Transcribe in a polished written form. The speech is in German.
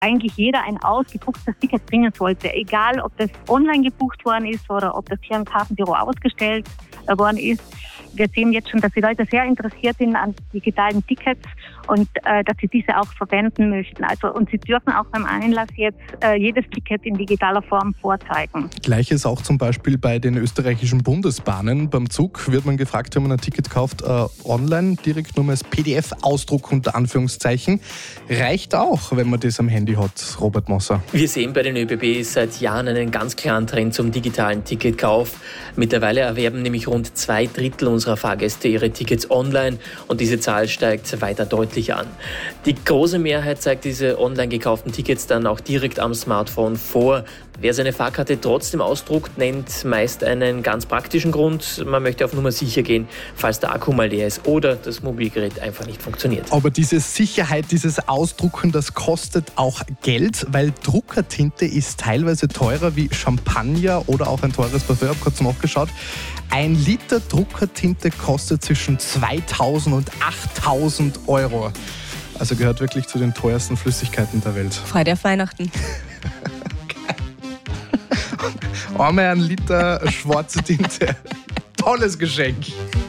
eigentlich jeder ein ausgedrucktes Ticket bringen sollte, egal ob das online gebucht worden ist oder ob das hier im Kartenbüro ausgestellt worden ist. Wir sehen jetzt schon, dass die Leute sehr interessiert sind an digitalen Tickets und dass sie diese auch verwenden möchten. Und sie dürfen auch beim Einlass jetzt jedes Ticket in digitaler Form vorzeigen. Gleiches auch zum Beispiel bei den österreichischen Bundesbahnen. Beim Zug wird man gefragt, wenn man ein Ticket kauft, online direkt nur mal als PDF-Ausdruck unter Anführungszeichen. Reicht auch, wenn man das am Handy hat, Robert Mosser. Wir sehen bei den ÖBB seit Jahren einen ganz klaren Trend zum digitalen Ticketkauf. Mittlerweile erwerben nämlich rund 2/3 unserer Fahrgäste ihre Tickets online und diese Zahl steigt weiter deutlich an. Die große Mehrheit zeigt diese online gekauften Tickets dann auch direkt am Smartphone vor. Wer seine Fahrkarte trotzdem ausdruckt, nennt meist einen ganz praktischen Grund. Man möchte auf Nummer sicher gehen, falls der Akku mal leer ist oder das Mobilgerät einfach nicht funktioniert. Aber diese Sicherheit, dieses Ausdrucken, das kostet auch Geld, weil Druckertinte ist teilweise teurer wie Champagner oder auch ein teures Parfum. Ich habe kurz nachgeschaut. 1 Liter Druckertinte kostet zwischen 2.000 und 8.000 Euro. Also gehört wirklich zu den teuersten Flüssigkeiten der Welt. Freude auf Weihnachten. Einmal 1 Liter schwarze Tinte. Tolles Geschenk.